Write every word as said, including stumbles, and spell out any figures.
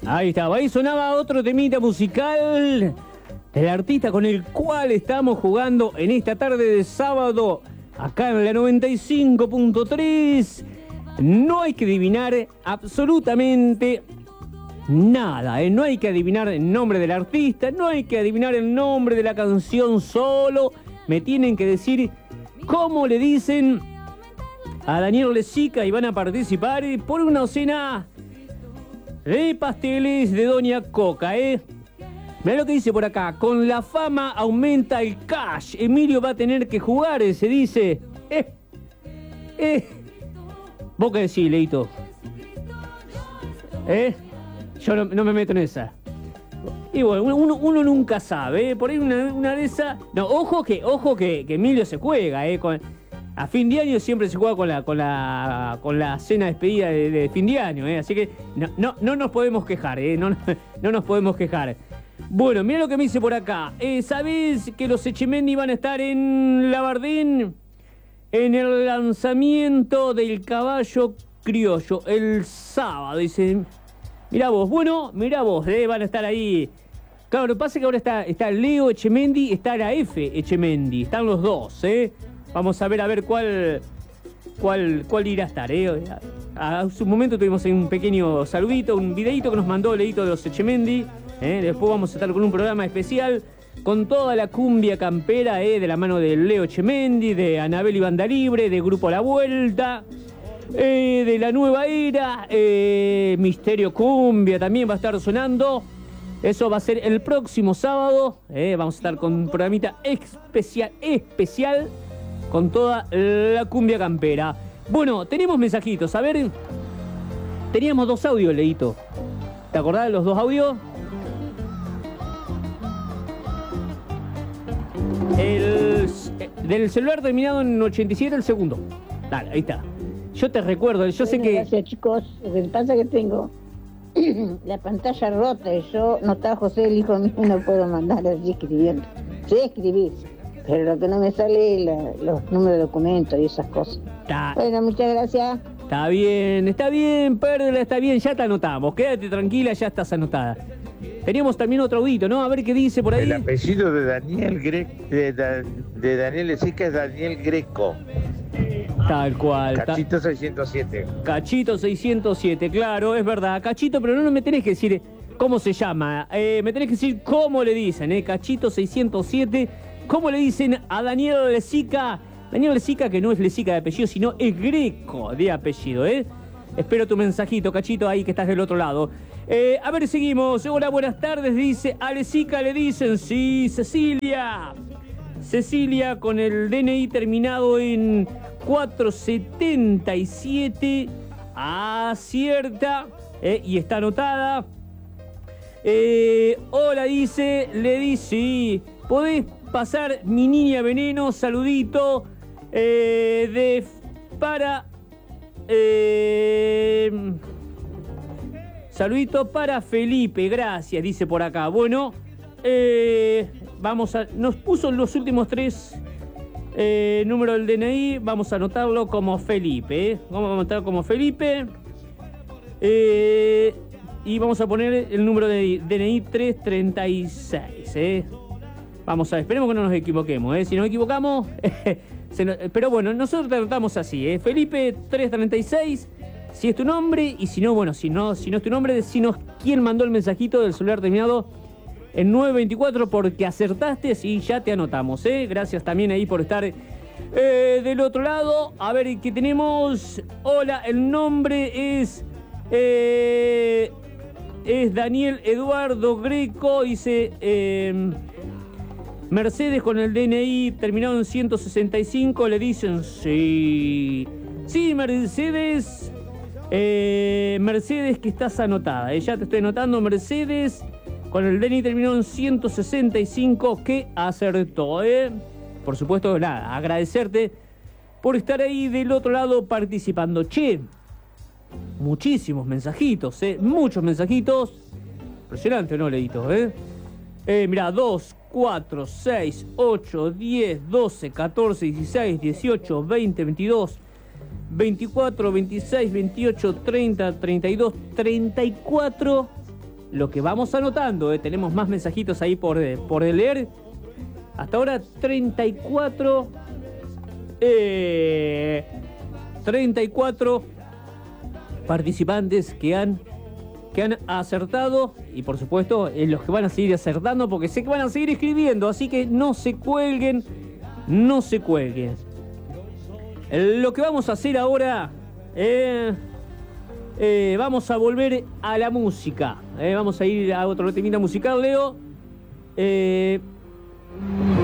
Ahí estaba, ahí sonaba otro temita musical del artista con el cual estamos jugando en esta tarde de sábado, acá en la noventa y cinco punto tres. No hay que adivinar absolutamente nada, ¿eh? No hay que adivinar el nombre del artista, no hay que adivinar el nombre de la canción solo. Me tienen que decir cómo le dicen a Daniel Lezica y van a participar por una docena de pasteles de Doña Coca, ¿eh? Mirá lo que dice por acá. Con la fama aumenta el cash. Emilio va a tener que jugar, se dice. Eh, eh. ¿Vos qué decís, Leito? ¿Eh? Yo no, no me meto en esa. Y bueno, uno, uno nunca sabe, ¿eh? Por ahí una, una de esas... No, ojo que, ojo que, que Emilio se juega, ¿eh? Con... A fin de año siempre se juega con la con la con la cena despedida de, de fin de año, ¿eh? Así que no, no, no nos podemos quejar, ¿eh? No, no nos podemos quejar. Bueno, mira lo que me dice por acá. Eh, ¿Sabés que los Echemendy van a estar en Labardín en el lanzamiento del caballo criollo el sábado? Dice, mirá vos, bueno, mirá vos, ¿eh? Van a estar ahí. Claro, lo que pasa es que ahora está, está Leo Echemendy, está la F Echemendy, están los dos, ¿eh? Vamos a ver a ver cuál cuál cuál irá a estar, ¿eh? Hace un momento tuvimos ahí un pequeño saludito, un videito que nos mandó Leito de los Echemendy, ¿eh? Después vamos a estar con un programa especial con toda la cumbia campera, ¿eh? De la mano de Leo Echemendy, de Anabel y Banda Libre, de Grupo La Vuelta, eh, de La Nueva Era, eh, Misterio Cumbia también va a estar sonando. Eso va a ser el próximo sábado, ¿eh? Vamos a estar con un programita especial, especial con toda la cumbia campera. Bueno, tenemos mensajitos. A ver, teníamos dos audios, Leito. ¿Te acordás de los dos audios? El, del celular terminado en ochenta y siete, el segundo. Dale, ahí está. Yo te recuerdo, yo bueno, sé que... Gracias, chicos. Lo que pasa es que tengo la pantalla rota y yo no está José, el hijo mío, no puedo mandar así escribiendo. Sé escribir, pero lo que no me sale es la, los números de documentos y esas cosas. Está, Bueno, muchas gracias. está bien, está bien, Pérdela, está bien, ya te anotamos. Quédate tranquila, ya estás anotada. Teníamos también otro audito, ¿no? A ver qué dice por ahí. El apellido de Daniel Gre de, da de Daniel Lezica es Daniel Greco. Tal cual. Cachito seiscientos siete. Cachito seiscientos siete, claro, es verdad. Cachito, pero no me tenés que decir cómo se llama. Eh, me tenés que decir cómo le dicen, ¿eh? Cachito seiscientos siete. ¿Cómo le dicen a Daniel Lezica? Daniel Lezica, que no es Lezica de apellido, sino es Greco de apellido, ¿eh? Espero tu mensajito, Cachito, ahí que estás del otro lado. Eh, a ver, seguimos. Hola, buenas tardes. Dice, a Lezica le dicen, sí, Cecilia. Cecilia con el D N I terminado en cuatrocientos setenta y siete. Acierta. Eh, y está anotada. Eh, hola, dice, le dice, sí, podés pasar mi niña veneno, saludito, eh, de para... Eh, saludito para Felipe, gracias, dice por acá. Bueno, eh, vamos a... Nos puso los últimos tres eh, números del D N I, vamos a anotarlo como Felipe, ¿eh? Vamos a anotarlo como Felipe. Eh, y vamos a poner el número de D N I trescientos treinta y seis, ¿eh? Vamos a ver, esperemos que no nos equivoquemos, ¿eh? Si nos equivocamos... Se nos, pero bueno, nosotros te anotamos así, ¿eh? Felipe trescientos treinta y seis, si es tu nombre, y si no, bueno, si no, si no es tu nombre, decinos quién mandó el mensajito del celular terminado en nueve veinticuatro, porque acertaste y ya te anotamos, ¿eh? Gracias también ahí por estar eh, del otro lado. A ver, ¿qué tenemos? Hola, el nombre es... Eh, es Daniel Eduardo Greco, dice... Eh, Mercedes con el D N I terminado en ciento sesenta y cinco, le dicen sí. Sí, Mercedes. Eh, Mercedes, que estás anotada. Eh, ya te estoy anotando, Mercedes con el D N I terminado en ciento sesenta y cinco, que acertó, ¿eh? Por supuesto, nada, agradecerte por estar ahí del otro lado participando. Che, muchísimos mensajitos, ¿eh? Muchos mensajitos. Impresionante, ¿no, Leito? ¿Eh? Eh, mirá, dos, cuatro, seis, ocho, diez, doce, catorce, dieciséis, dieciocho, veinte, veintidós, veinticuatro, veintiséis, veintiocho, treinta, treinta y dos, treinta y cuatro lo que vamos anotando, eh, tenemos más mensajitos ahí por, por leer. Hasta ahora treinta y cuatro, eh, treinta y cuatro participantes que han, que han acertado, y por supuesto eh, los que van a seguir acertando, porque sé que van a seguir escribiendo, así que no se cuelguen, no se cuelguen. Lo que vamos a hacer ahora, eh, eh, vamos a volver a la música, eh, vamos a ir a otro temita musical, Leo. Eh,